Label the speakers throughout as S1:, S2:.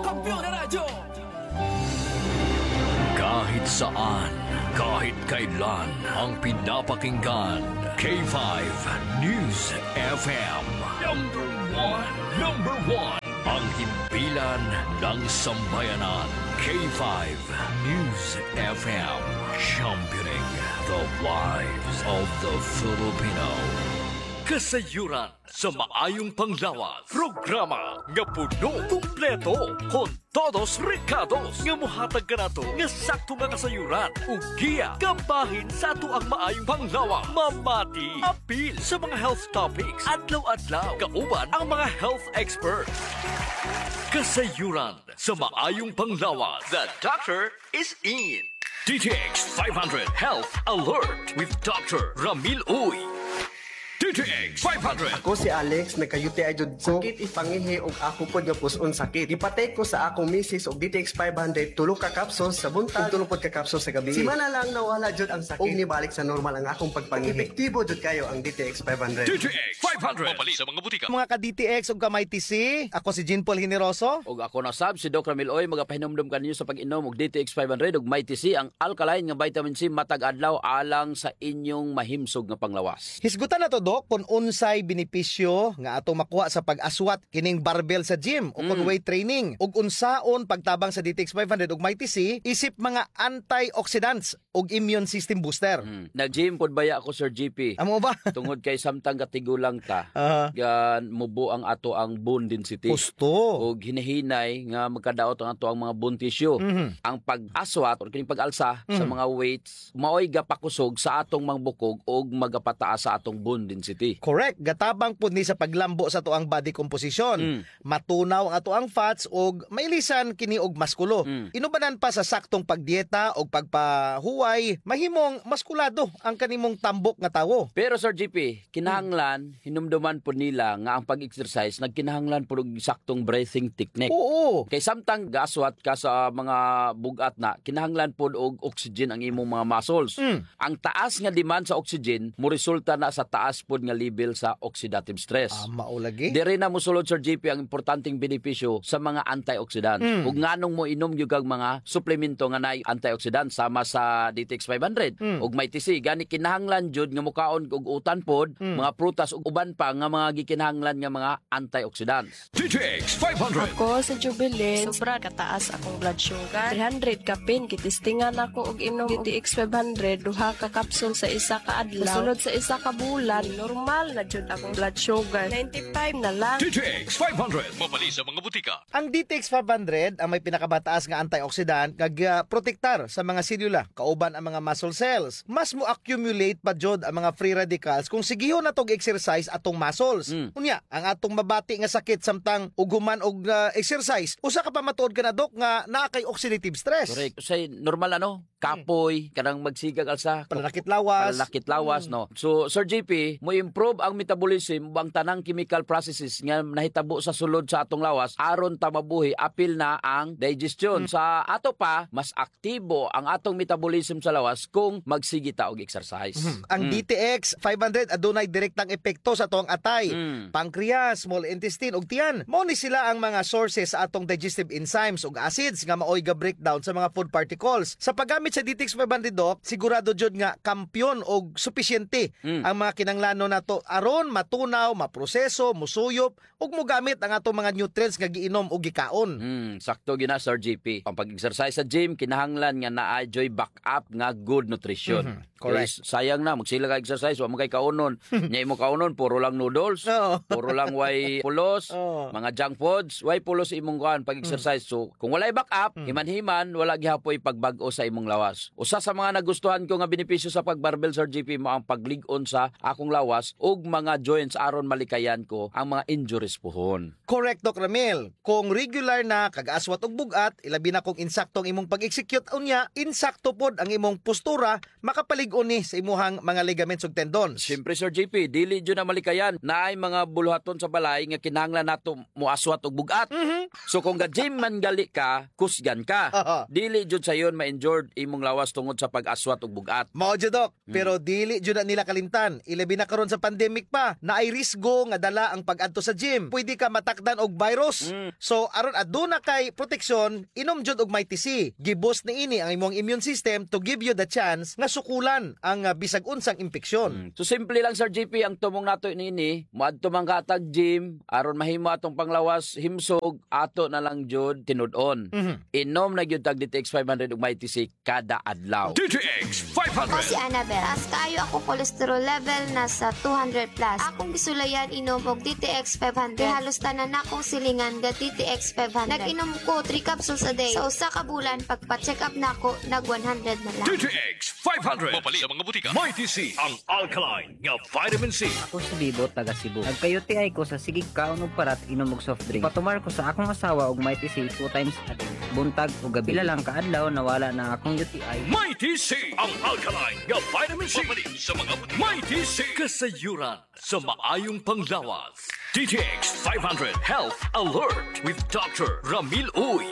S1: Kampiyon na radyo!
S2: Kahit saan, kahit kailan, ang pinapakinggan, K5 News FM. Number one, ang himpilan ng sambayanan, K5 News FM. Championing the lives of the Filipino. Kasayuran sa maayong panglawas. Programa nga puno kumpleto kon todos recados nga mohatag kanato nga sakto nga kasayuran ug giya kabahin sa ato ang maayong panglawas. Mamati apil sa mga health topics adlaw-adlaw kauban ang mga health experts. Kasayuran sa maayong panglawas. The doctor is in. DTX 500 Health Alert with Dr. Ramil Uy. DTX 500.
S3: Ako si Alex, nagka-UTI jud ko. Sakit ipangihi og ako pod nga puson sakit. Ipatay ko sa akong misis og DTX 500 tulo ka capsules sa buntag, tulo pod ka capsules sa gabi. Simana lang nawala jud ang sakit. Og nibalik sa normal ang akong pagpangihi. Epektibo jud kayo ang DTX 500.
S2: DTX 500. Mabali sa mga butika.
S4: Mga ka-DTX ug kamay TC, ako si Jean Paul Generoso.
S5: Og ako na sab si Dr. Miloy magapahinumdum kaninyo sa pag-inom og DTX 500 ug may TC ang alkaline nga vitamin C matag adlaw alang sa inyong mahimsog nga panglawas.
S4: Hisgutan na to Dok kung unsay benepisyo nga atong makuha sa pag-aswat kining barbell sa gym o kung weight training ug unsaon pagtabang sa DTX 500 ug may TC isip mga antioxidants ug immune system booster.
S5: Nag-gym pod baya ako Sir GP.
S4: Amo ba?
S5: Tungod kay samtang katigulang ta. Gan mubo ang ato ang bone density.
S4: Gusto.
S5: Og hinahinay nga magkadaot ang ato ang mga bone tissue. Ang pag-aswat o kining pag-alsa sa mga weights maoy gapakusog sa atong mga bukog og magapataas sa atong bone density.
S4: Correct. Gatabang po ni sa paglambo sa tuang body composition. Matunaw ang atuang fats og mailisan kini og maskulo. Inubanan pa sa saktong pagdieta og pagpahuway, mahimong maskulado ang kanimong tambok nga tawo.
S5: Pero Sir GP, kinahanglan, hinumduman po nila nga ang pag-exercise, nagkinahanglan po ng saktong breathing technique.
S4: Oo.
S5: Kay samtang gaswat ka sa mga bugat na, kinahanglan po og oxygen ang imong mga muscles. Ang taas nga demand sa oxygen, mo resulta na sa taas po nga level sa oxidative stress.
S4: Maulagi.
S5: Dire na musulod Sir GP ang importanteng benepisyo sa mga antioxidants. Ug nganong mo inom gyud kag mga suplemento nga nay antioxidants sama sa DTX 500 ug may TC gani kinahanglan jud nga mukaon og utan pod, mga prutas ug uban pa nga mga gikinahanglan nga mga antioxidants.
S2: DTX 500.
S6: Ako sa Jubilee, sobra kataas akong blood sugar. 300 kapin, kitistingan ako og inom DTX 500, duha ka capsule sa isa ka adlaw. Sulod sa isa ka bulan, normal na jud akong blood sugar. 95 na lang.
S2: DTX 500. Mabali sa mga butika.
S4: Ang DTX 500 ang may pinakabataas nga antioxidant kag protektar sa mga selula kauban ang mga muscle cells. Mas mo accumulate pa jud ang mga free radicals kung sigihon na tog exercise atong muscles. Unya, ang atong mabati nga sakit samtang uguman og exercise, usa ka pa matuod ka na Dok nga naa kay oxidative stress.
S5: Correct. Say normal kapoy, kanang magsigag alsa,
S4: Pananakit lawas.
S5: no. So Sir JP, mo improve ang metabolism ang tanang chemical processes nga nahitabo sa sulod sa atong lawas aron ta mabuhi apil na ang digestion. Sa ato pa mas aktibo ang atong metabolism sa lawas kung magsigi ta og exercise.
S4: Ang DTX 500 adunay direktang epekto sa atong atay, pancreas, small intestine ug tiyan. Mao ni sila ang mga sources sa atong digestive enzymes ug acids nga maoy ga breakdown sa mga food particles. Sa paggamit sa DTX 500 Doc, sigurado jud nga kampyon og supisyente ang mga kinanglanon nato aron matunaw, maproseso, musuyop ug mogamit ang atong mga nutrients nga giinom ug gikaon.
S5: Sakto gina Sir JP. Ang pag-exercise sa gym kinahanglan nga naa-joy backup nga good nutrition.
S4: Correct.
S5: Kaya sayang na magsila ka exercise wa mo kay kaunon. Nya imo kaunon puro lang noodles, puro lang way pulos, mga junk foods, way pulos imong kuan pag-exercise. So kung walay backup, himan-himan wala gihapoy pagbag-o sa imong lawas. Usa sa mga nagustuhan ko nga benepisyo sa pagbarbell Sir JP mo ang paglig-on sa akong lawas ug mga joints aron malikayan ko ang mga injuries puhon.
S4: Correct Doc Ramil. Kung regular na kag-aswat og bugat, ilabi na kung insaktong imong pag-execute unya, insakto pod ang imong postura makapalig-on ni sa imuhang mga ligaments ug tendons.
S5: Siyempre Sir JP, dili jud na malikayan na ay mga buluhaton sa balay nga kinahanglan nato moaswat og bugat. So kung ga-gym man gali ka, kusgan ka. Dili jud sayon ma-injured imong lawas tungod sa pag-aswat ug bugat.
S4: Mao jud dok, pero dili jud na nila kalimtan. Ilabi na karon sa pandemic pa, na ay risgo nga dala ang pag-adto sa gym. Pwede ka matakdan og virus. So aron aduna kay proteksyon, inom jud og Mighty C. Giboost niini ang imong immune system to give you the chance nga sukulan ang bisag unsang impeksyon.
S5: So simple lang Sir JP ang tumong nato niini, moadto man ka atag gym aron mahimo atong panglawas himsog, ato na lang jud tinud-on. Inom na gyud tag DTX 500 ug Mighty C kada adlaw.
S2: DTX
S1: Ako
S2: 500.
S1: si Annabel. Taas kaayo ako cholesterol level nasa 200 plus. Akong gisulayan inom og DTX 500. Halos tanan akong silingan ga DTX 500. Nag-inom ko 3 capsules a day. Sa usa ka bulan pagpa-check up nako nag 100 na lang.
S2: DTX 500. Mapalit sa mga butika. Mighty C, ang alkaline nga vitamin C.
S7: Ako si Bibo, taga Cebu. Nagka-UTI ko sa sigig kaon og parat inom og soft drink. Patumar ko sa akong asawa og Mighty C 2 times a day. Buntag o gabi. Pila lang kaadlaw nawala na akong UTI.
S2: Mighty C, ang alkaline nga vitamin C. Mapalit sa mga butika. Mighty C, kasayuran sa maayong panglawas. DTX 500 Health Alert with Dr. Ramil Uy.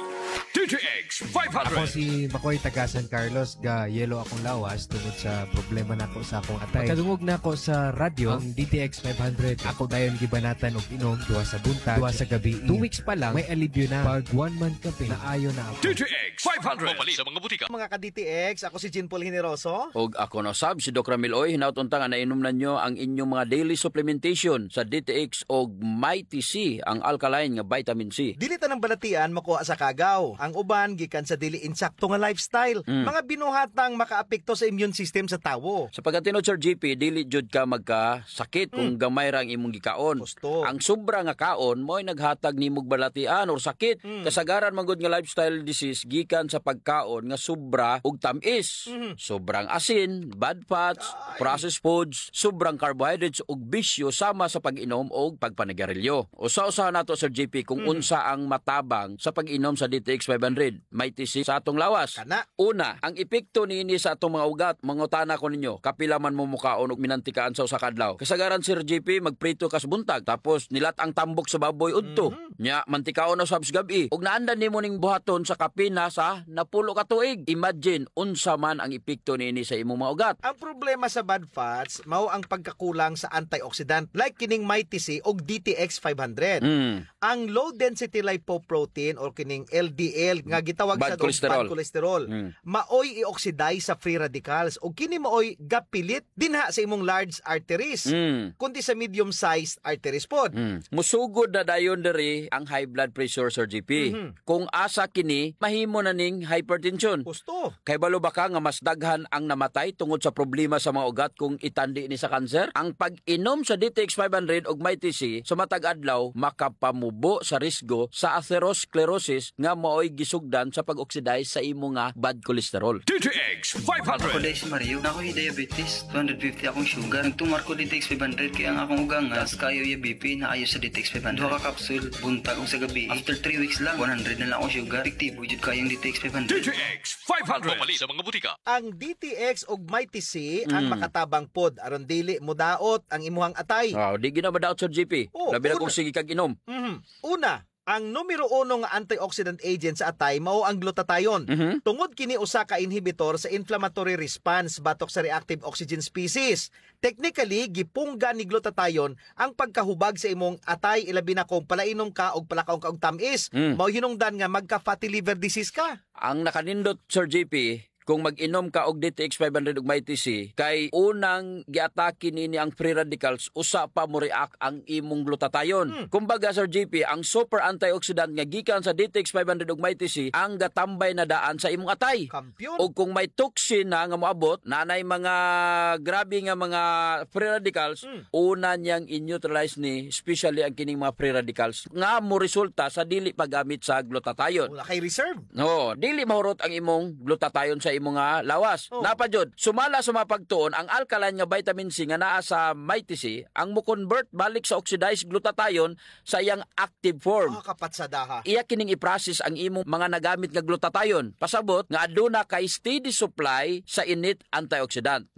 S2: DTX
S8: Ako
S2: 500.
S8: si Makoy taga San Carlos, ga yelo akong lawas tungod sa problema nako sa akong atay. Pagkadungog nako sa radyo, ang DTX 500, ako dayon gibanatan og inom duha sa buntag, duha sa gabi. 2 weeks pa lang, may alibyo na. Pag 1 month ka na ayo na ako.
S2: DTX 500. Mapalit sa mga butika.
S4: Mga ka-DTX, ako si Jean Paul Generoso.
S5: Og ako na sab si Dr. Ramil Oy, hinautunta nga nainom na nyo ang inyong mga daily supplementation sa DTX og Mighty C, ang alkaline nga vitamin C.
S4: Dili tanang balatian makuha sa kagaw. Ang uban gikan sa dili insakto nga lifestyle. Mga binuhatang makaapekto sa immune system sa tawo.
S5: Sa pagkatinod Sir GP, dili jud ka magkasakit kung gamay ra ang imong gikaon.
S4: Gusto.
S5: Ang sobra nga kaon mo'y naghatag nimog balatian or sakit. Kasagaran man gud nga lifestyle disease gikan sa pagkaon nga sobra ug tamis. Sobrang asin, bad fats, processed foods, sobrang carbohydrates ug bisyo sama sa pag-inom og pagpanigarilyo. Usa-usahan nato Sir GP kung unsa ang matabang sa pag-inom sa DTX 500. Mighty C sa atong lawas.
S4: Kana.
S5: Una, ang epekto niini sa atong mga ugat, mangutana ko ninyo, kapila man mo mukaon og minantikaan sa usa ka adlaw. Kasagaran Sir JP magprito ka sa buntag, tapos nilat ang tambok sa baboy udto. Nya mantikaon na sabs gabi. Ug naandan nimo ning buhaton sa kapina sa napulo ka tuig. Imagine unsa man ang epekto niini sa imong mga ugat.
S4: Ang problema sa bad fats mao ang pagkakulang sa antioxidant like kining Mighty C og DTX 500. Ang low density lipoprotein or kining LDL nga gitawag
S5: Bad
S4: sa
S5: cholesterol.
S4: bad cholesterol maoy i-oxidize sa free radicals o kini maoy gapilit dinha sa imong large arteries kundi sa medium sized arteries pod.
S5: Musugod na dayon diri ang high blood pressure Sir JP. Kung asa kini mahimo na ning hypertension.
S4: Gusto.
S5: Kay balo ba ka nga mas daghan ang namatay tungod sa problema sa mga ugat kung itandi ni sa kanser? Ang pag-inom sa DTX 500 og Mighty C sa matag adlaw makapamubo sa risgo sa atherosclerosis nga maoy gisugdan sa pag-oxidize sa imo nga bad cholesterol.
S2: DTX 500.
S9: Ako si Mario, na ako'y diabetes, 250 akong sugar. Nagtumar ko DTX 500 kaya ang akong ugang nga, kayo yung BP na ayo sa DTX 500. Duha ka kapsul, buntag sa gabi. After 3 weeks lang, 100 na lang akong sugar. Epektibo jud kayong DTX 500.
S2: DTX 500. Mapalit sa mga butika.
S4: Ang DTX og Mighty C ang makatabang pod aron dili modaot ang imuhang atay.
S5: Wow, di ginabadaot Sir JP.
S4: Oh,
S5: Labi na
S4: una.
S5: kung sige kag inom.
S4: Una, ang numero 1 nga antioxidant agent sa atay mao ang glutathione. Tungod kini usa ka inhibitor sa inflammatory response batok sa reactive oxygen species. Technically, gipungga ni glutathione ang pagkahubag sa imong atay ilabi na kung palainom ka og palakaw ka og tamis. Mao hinungdan nga magka fatty liver disease ka.
S5: Ang nakanindot Sir JP, kung mag-inom ka og DTX 500 ug Mighty C, kay unang giatake nini ang free radicals, usa pa mo react ang imong glutathione. Kumbaga Sir JP, ang super antioxidant nga gikan sa DTX 500 ug Mighty C ang gatambay na daan sa imong atay.
S4: Kampiyon.
S5: O kung may toxin na nga moabot, nanay mga grabe nga mga free radicals, una niyang in-neutralize ni, especially ang kining mga free radicals, nga mo resulta sa dili paggamit sa glutathione.
S4: Wala kay reserve.
S5: No, dili mahurot ang imong glutathione sa imong nga lawas. Napajud, sumala sa mga pagtuon ang alkaline nga vitamin C nga naa sa Mighty C ang mo convert balik sa oxidized glutathione sa iyang active form.
S4: Kapatsadaha.
S5: Iya kining i-process ang imong mga nagamit nga glutathione. Pasabot nga aduna kay steady supply sa init antioxidant.